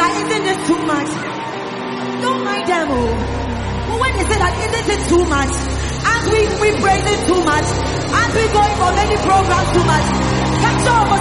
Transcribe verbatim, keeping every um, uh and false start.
that isn't this too much? Don't mind them, oh. But when they say that isn't it too much? As we, we praise it too much. As we going for many programs too much. Catch up.